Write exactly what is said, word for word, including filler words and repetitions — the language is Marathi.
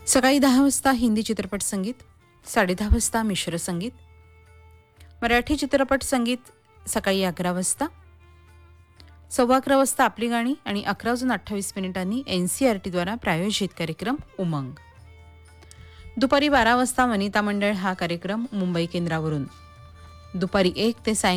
सकाळी दहा वाजता हिंदी चित्रपट संगीत, साडे दहा वाजता मिश्र संगीत, मराठी चित्रपट संगीत सकाळी अकरा वाजता, सव्वा अकरा वाजता आपली गाणी आणि अकरा वाजून अठ्ठावीस मिनिटांनी एन सी आर टीद्वारा प्रायोजित कार्यक्रम उमंग. दुपारी बारा वाजता वनिता मंडळ हा कार्यक्रम मुंबई केंद्रावरून. दुपारी एक ते सायं